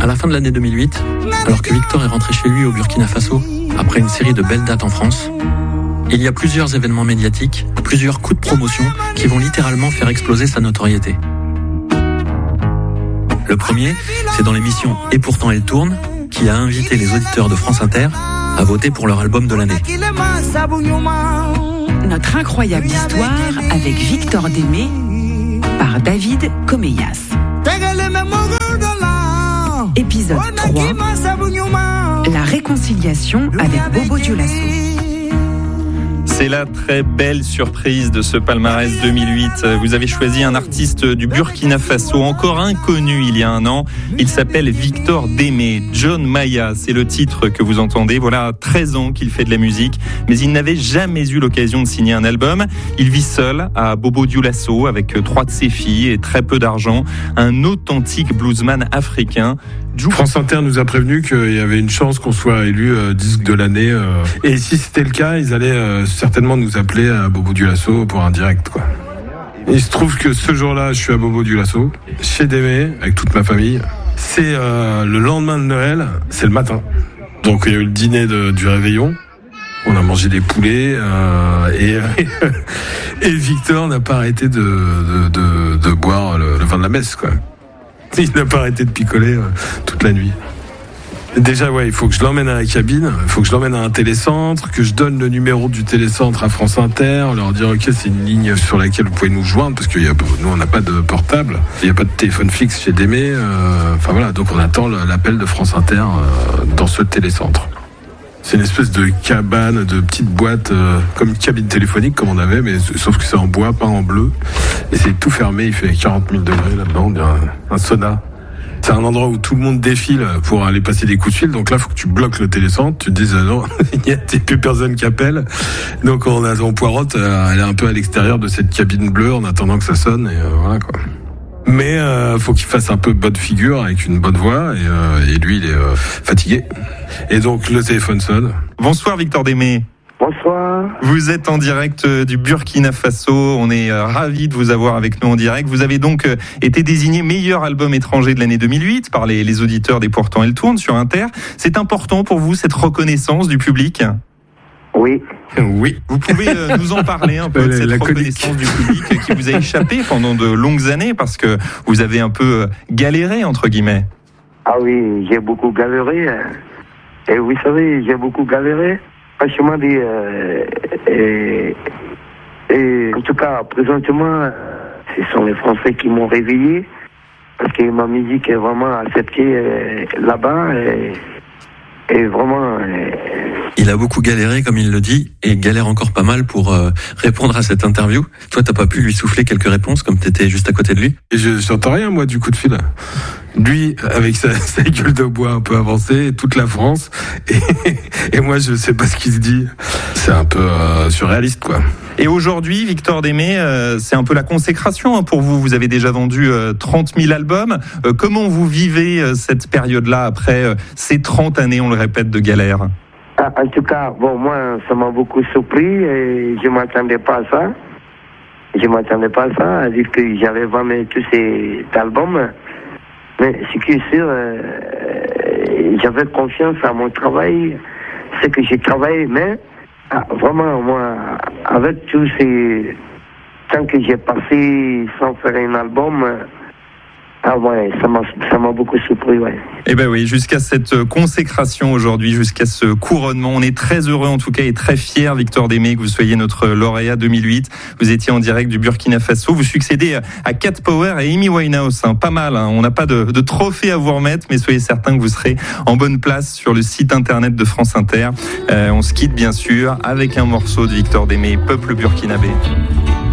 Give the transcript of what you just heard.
À la fin de l'année 2008, alors que Victor est rentré chez lui au Burkina Faso, après une série de belles dates en France, il y a plusieurs événements médiatiques, plusieurs coups de promotion qui vont littéralement faire exploser sa notoriété. Le premier, c'est dans l'émission Et pourtant elle tourne, qui a invité les auditeurs de France Inter à voter pour leur album de l'année. Notre incroyable histoire avec Victor Démé par David Comeyas. Épisode 3, la réconciliation avec Bobo Dioulasso. C'est la très belle surprise de ce palmarès 2008. Vous avez choisi un artiste du Burkina Faso, encore inconnu il y a un an. Il s'appelle Victor Démé. John Maya, c'est le titre que vous entendez. Voilà 13 ans qu'il fait de la musique, mais il n'avait jamais eu l'occasion de signer un album. Il vit seul à Bobo Dioulasso avec 3 de ses filles et très peu d'argent. Un authentique bluesman africain. France Inter nous a prévenu qu'il y avait une chance qu'on soit élu disque de l'année. Et si c'était le cas, ils allaient certainement nous appeler à Bobo Dioulasso pour un direct, quoi. Il se trouve que ce jour-là, je suis à Bobo Dioulasso, chez Démé, avec toute ma famille. C'est le lendemain de Noël, c'est le matin. Donc il y a eu le dîner du réveillon. On a mangé des poulets et Victor n'a pas arrêté de boire le vin de la messe, quoi. Il n'a pas arrêté de picoler toute la nuit. Déjà, il faut que je l'emmène à la cabine, il faut que je l'emmène à un télécentre, que je donne le numéro du télécentre à France Inter, leur dire ok, c'est une ligne sur laquelle vous pouvez nous joindre, parce que nous on n'a pas de portable, il n'y a pas de téléphone fixe chez Démé, donc on attend l'appel de France Inter dans ce télécentre. C'est une espèce de cabane, de petite boîte, comme une cabine téléphonique comme on avait, mais sauf que c'est en bois, pas en bleu. Et c'est tout fermé, il fait 40 000 degrés là-dedans, un sauna. C'est un endroit où tout le monde défile pour aller passer des coups de fil. Donc là, il faut que tu bloques le télécentre, tu te dises non, il n'y a plus personne qui appelle. Donc on poirote, elle est un peu à l'extérieur de cette cabine bleue en attendant que ça sonne, et voilà quoi. Mais faut qu'il fasse un peu bonne figure avec une bonne voix et lui il est fatigué. Et donc le téléphone sonne. Bonsoir Victor Démé. Bonsoir. Vous êtes en direct du Burkina Faso. On est ravis de vous avoir avec nous en direct. Vous avez donc été désigné meilleur album étranger de l'année 2008 par les auditeurs des Pourtant Elle Tourne sur Inter. C'est important pour vous cette reconnaissance du public ? Oui. Oui. Vous pouvez nous en parler un peu de cette reconnaissance du public qui vous a échappé pendant de longues années parce que vous avez un peu galéré, entre guillemets. Ah oui, j'ai beaucoup galéré. Et vous savez, j'ai beaucoup galéré. Franchement, en tout cas, présentement, ce sont les Français qui m'ont réveillé parce que ma musique est vraiment acceptée là-bas et vraiment... Il a beaucoup galéré, comme il le dit, et galère encore pas mal pour répondre à cette interview. Toi, t'as pas pu lui souffler quelques réponses, comme t'étais juste à côté de lui ? Et je n'entends rien, moi, du coup de fil. Lui, avec sa gueule de bois un peu avancée, toute la France, et moi, je sais pas ce qu'il se dit. C'est un peu surréaliste, quoi. Et aujourd'hui, Victor Démé, c'est un peu la consécration pour vous. Vous avez déjà vendu 30 000 albums. Comment vous vivez cette période-là après ces 30 années, on le répète, de galère ? En tout cas, moi, ça m'a beaucoup surpris et je m'attendais pas à ça. À dire que j'allais vendre tous ces albums. Mais ce qui est sûr, j'avais confiance à mon travail. C'est que j'ai travaillé, mais vraiment, moi, avec tous ces temps que j'ai passé sans faire un album, ça m'a beaucoup surpris, ouais. Eh ben oui, jusqu'à cette consécration aujourd'hui, jusqu'à ce couronnement, on est très heureux en tout cas et très fiers, Victor Démé, que vous soyez notre lauréat 2008. Vous étiez en direct du Burkina Faso, vous succédez à Cat Power et Amy Winehouse, pas mal. On n'a pas de trophée à vous remettre, mais soyez certains que vous serez en bonne place sur le site internet de France Inter. On se quitte bien sûr avec un morceau de Victor Démé, Peuple burkinabé.